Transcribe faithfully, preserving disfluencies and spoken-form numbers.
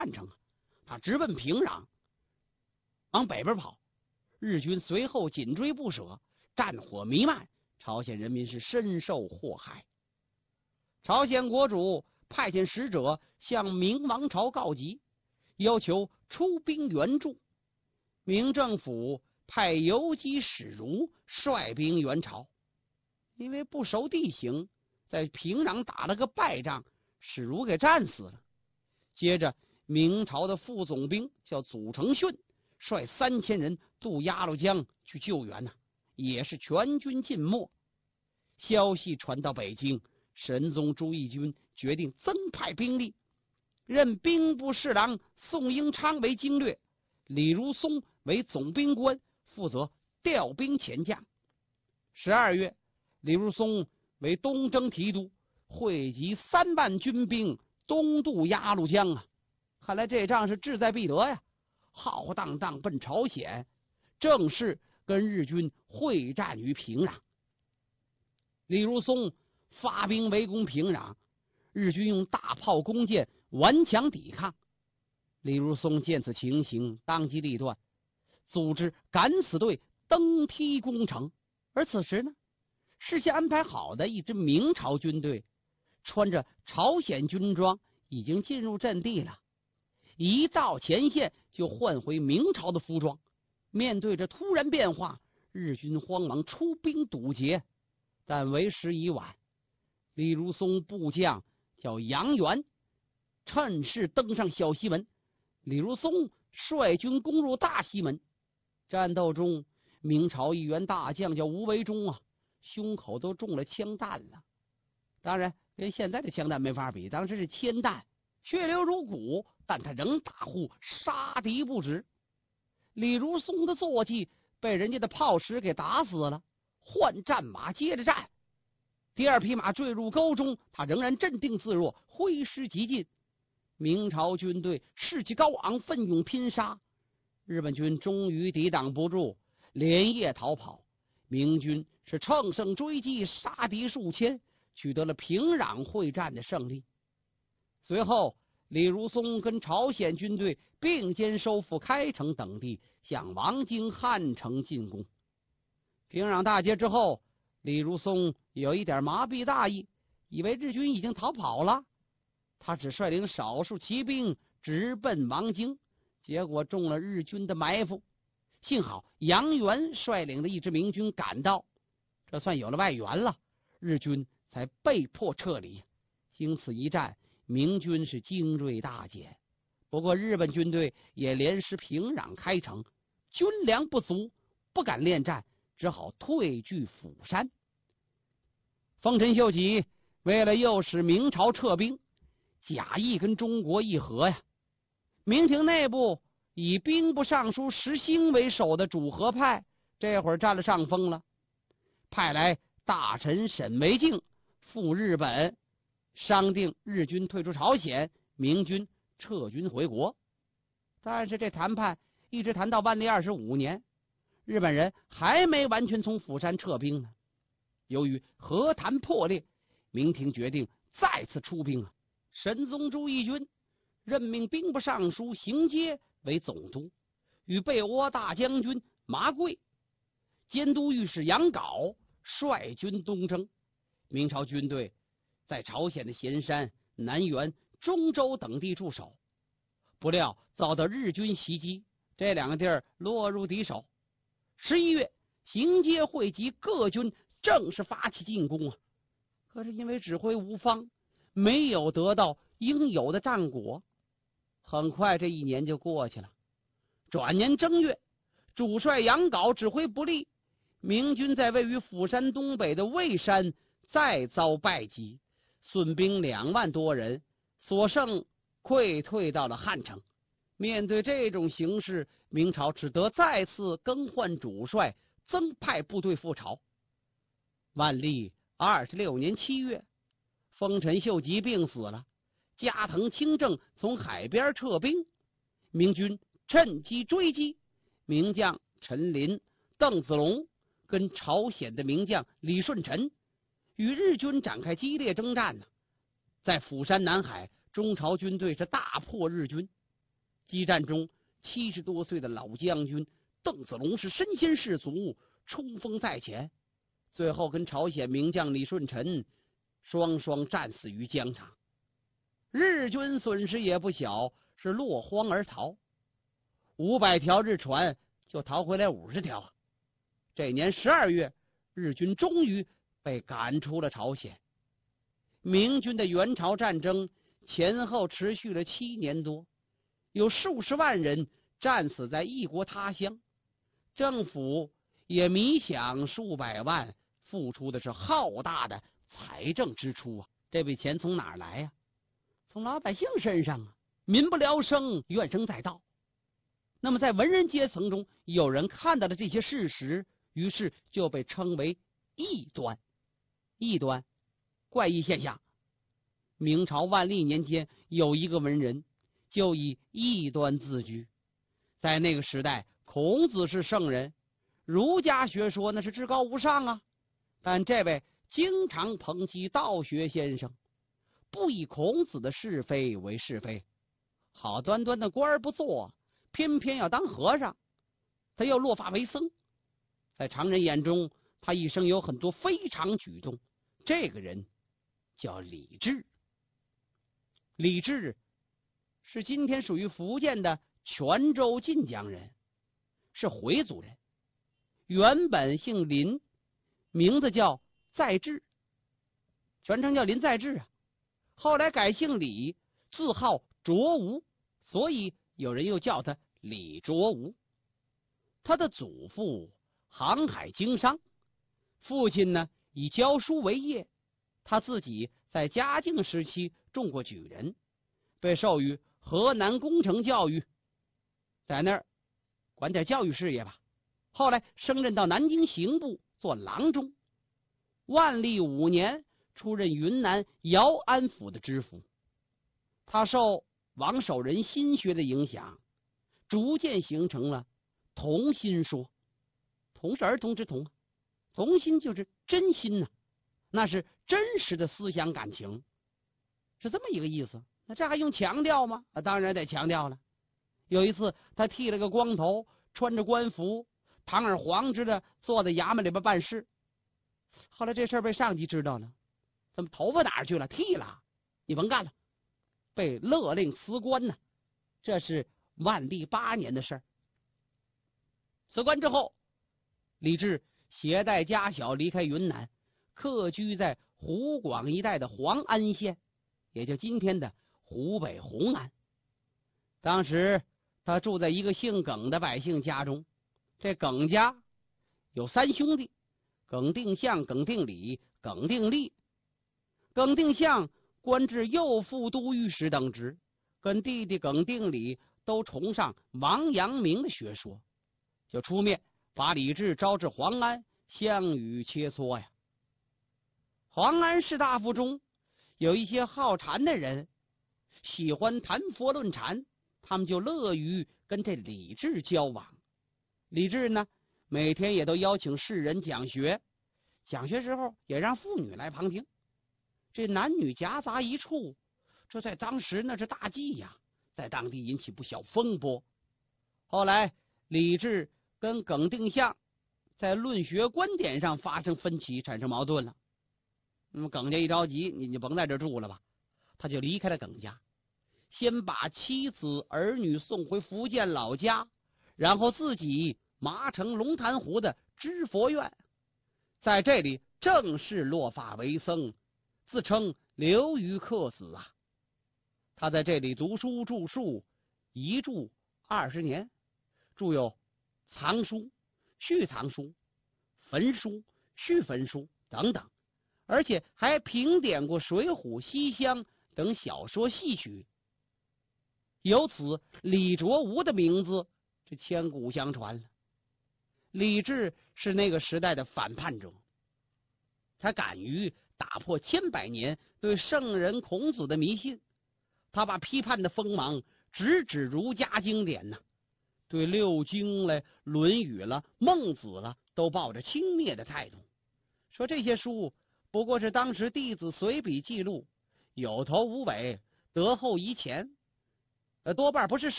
汉城，他直奔平壤，往北边跑。日军随后紧追不舍，战火弥漫，朝鲜人民是深受祸害。朝鲜国主派遣使者向明王朝告急，要求出兵援助。明政府派游击史如率兵援朝，因为不熟地形，在平壤打了个败仗，史如给战死了。接着明朝的副总兵叫祖承训，率三千人渡鸭绿江去救援呢、啊，也是全军尽没。消息传到北京，神宗朱翊钧决定增派兵力，任兵部侍郎宋英昌为经略，李如松为总兵官，负责调兵遣将。十二月，李如松为东征提督，汇集三万军兵东渡鸭绿江啊！看来这仗是志在必得呀！浩荡荡奔朝鲜，正式跟日军会战于平壤。李如松发兵围攻平壤，日军用大炮弓箭顽强抵抗。李如松见此情形，当机立断，组织敢死队登梯攻城。而此时呢，事先安排好的一支明朝军队，穿着朝鲜军装，已经进入阵地了。一到前线就换回明朝的服装。面对着突然变化，日军慌忙出兵堵截，但为时已晚。李如松部将叫杨元，趁势登上小西门，李如松率军攻入大西门。战斗中，明朝一员大将叫吴维忠啊，胸口都中了枪弹了。当然跟现在的枪弹没法比，当时是铅弹，血流如鼓，但他仍大呼杀敌不止。李如松的坐骑被人家的炮石给打死了，换战马接着战。第二匹马坠入沟中，他仍然镇定自若，挥师急进。明朝军队士气高昂，奋勇拼杀。日本军终于抵挡不住，连夜逃跑。明军是乘胜追击，杀敌数千，取得了平壤会战的胜利。随后李如松跟朝鲜军队并肩收复开城等地，向王京汉城进攻。平壤大捷之后，李如松有一点麻痹大意，以为日军已经逃跑了，他只率领少数骑兵直奔王京，结果中了日军的埋伏。幸好杨元率领的一支明军赶到，这算有了外援了，日军才被迫撤离。经此一战，明军是精锐大减。不过日本军队也连失平壤开城，军粮不足，不敢恋战，只好退据釜山。丰臣秀吉为了诱使明朝撤兵，假意跟中国议和呀。明廷内部以兵部尚书石兴为首的主和派这会儿占了上风了，派来大臣沈惟敬赴日本，商定日军退出朝鲜，明军撤军回国。但是这谈判一直谈到万历二十五年，日本人还没完全从釜山撤兵呢。由于和谈破裂，明廷决定再次出兵啊。神宗朱翊钧任命兵部尚书行阶为总督，与备倭大将军麻贵、监督御史杨镐率军东征。明朝军队在朝鲜的咸山、南原、中州等地驻守，不料遭到日军袭击，这两个地儿落入敌手。十一月，行阶汇集各军，正式发起进攻啊！可是因为指挥无方，没有得到应有的战果。很快这一年就过去了。转年正月，主帅杨镐指挥不力，明军在位于釜山东北的蔚山再遭败击，损兵两万多人，所剩溃退到了汉城。面对这种形势，明朝只得再次更换主帅，增派部队赴朝。万历二十六年七月，丰臣秀吉病死了，加藤清正从海边撤兵，明军趁机追击，名将陈琳、邓子龙跟朝鲜的名将李舜臣与日军展开激烈征战呢。在釜山南海，中朝军队是大破日军， 激战中，七十多岁的老将军邓子龙是身先士卒，冲锋在前，最后跟朝鲜名将李舜臣双双战死于疆场。日军损失也不小，是落荒而逃。五百条日船就逃回来五十条。这年十二月，日军终于被赶出了朝鲜。明军的援朝战争前后持续了七年多，有数十万人战死在异国他乡，政府也迷想数百万，付出的是浩大的财政支出啊！这笔钱从哪儿来呀、啊？从老百姓身上啊！民不聊生，怨声载道。那么在文人阶层中，有人看到了这些事实，于是就被称为异端。异端，怪异现象。明朝万历年间，有一个文人就以异端自居。在那个时代，孔子是圣人，儒家学说那是至高无上啊。但这位经常抨击道学先生，不以孔子的是非为是非，好端端的官儿不做，偏偏要当和尚，他要落发为僧。在常人眼中，他一生有很多非常举动。这个人叫李治。李治是今天属于福建的泉州晋江人，是回族人，原本姓林，名字叫在治，全称叫林在治啊。后来改姓李，字号卓吾，所以有人又叫他李卓吾。他的祖父航海经商，父亲呢以教书为业，他自己在嘉靖时期中过举人，被授予河南工程教育，在那儿管点教育事业吧。后来升任到南京刑部做郎中，万历五年出任云南姚安府的知府。他受王守仁心学的影响，逐渐形成了同心说。同是儿童之同，同心就是真心呐、啊，那是真实的思想感情，是这么一个意思。那这还用强调吗？啊，当然得强调了。有一次他剃了个光头，穿着官服，堂而皇之的坐在衙门里边办事。后来这事儿被上级知道了，怎么头发哪儿去了？剃了，你甭干了，被勒令辞官呢。这是万历八年的事儿。辞官之后，李治携带家小离开云南，客居在湖广一带的黄安县，也就今天的湖北红安。当时他住在一个姓耿的百姓家中，这耿家有三兄弟，耿定向、耿定礼、耿定立。耿定向官至右副都御史等职，跟弟弟耿定礼都崇尚王阳明的学说，就出面把李治招至黄安，相与切磋呀。黄安士大夫中有一些好禅的人，喜欢谈佛论禅，他们就乐于跟这李治交往。李治呢，每天也都邀请士人讲学，讲学时候也让妇女来旁听。这男女夹杂一处，这在当时那是大忌呀，在当地引起不小风波。后来李治跟耿定向在论学观点上发生分歧，产生矛盾了。那么耿家一着急，你就甭在这住了吧，他就离开了耿家，先把妻子儿女送回福建老家，然后自己麻城龙潭湖的知佛院，在这里正式落发为僧，自称流于客子啊。他在这里读书著述，一住二十年，著有藏书、续藏书、焚书、续焚书等等，而且还评点过《水浒》《西厢》等小说戏曲。由此，李卓吾的名字这千古相传了。李治是那个时代的反叛者，他敢于打破千百年对圣人孔子的迷信，他把批判的锋芒直指儒家经典呐、啊，对六经了、论语了、孟子了都抱着轻蔑的态度，说这些书不过是当时弟子随笔记录，有头无尾，得后遗前，呃，多半不是